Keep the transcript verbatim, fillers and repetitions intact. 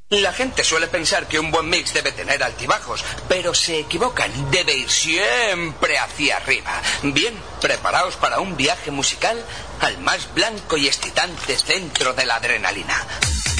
La gente suele pensar que un buen mix debe tener altibajos, pero se equivocan. Debe ir siempre hacia arriba. Bien, preparaos para un viaje musical al más blanco y excitante centro de la adrenalina.